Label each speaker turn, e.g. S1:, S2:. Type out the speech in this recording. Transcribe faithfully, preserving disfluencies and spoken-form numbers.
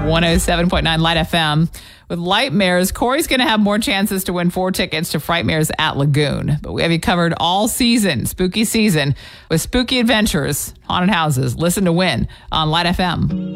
S1: one oh seven point nine Light F M. With Lightmares, Corey's going to have more chances to win four tickets to Frightmares at Lagoon. But we have you covered all season, spooky season, with spooky adventures, haunted houses. Listen to win on Light F M.